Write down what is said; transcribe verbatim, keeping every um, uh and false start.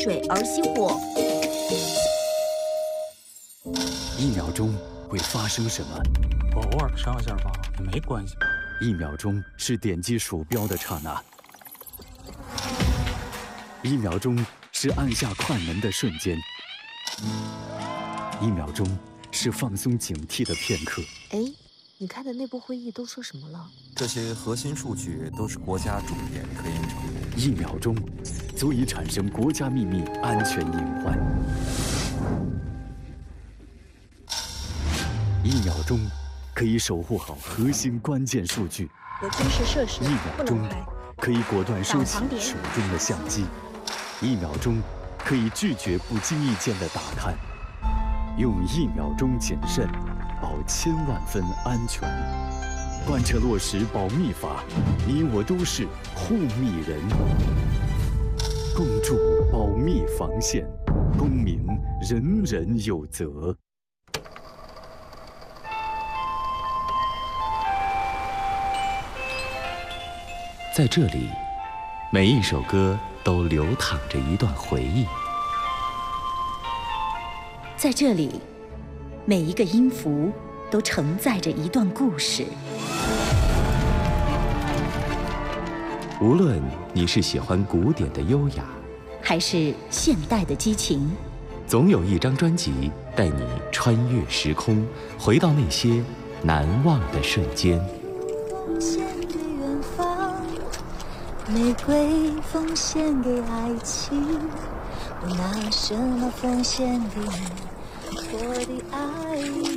水而熄火。 一秒钟会发生什么？ 我偶尔上一下吧，也没关系。 一秒钟是点击鼠标的刹那，一秒钟是按下快门的瞬间，一秒钟是放松警惕的片刻。 哎，你开的内部会议都说什么了？ 这些核心数据都是国家重点科研成果。 一秒钟足以产生国家秘密安全隐患。一秒钟可以守护好核心关键数据。 有军事设施一秒钟不能拍。 可以果断收起手中的相机。一秒钟可以拒绝不经意间的打探。用一秒钟谨慎，保千万分安全。贯彻落实保密法，你我都是护密人。共筑保密防线，公民人人有责。 在这里，每一首歌都流淌着一段回忆。 在这里，每一个音符都承载着一段故事。 无论你是喜欢古典的优雅， 还是现代的激情， 总有一张专辑带你穿越时空，回到那些难忘的瞬间。 玫瑰奉献给爱情，我拿什么奉献给你？我的爱。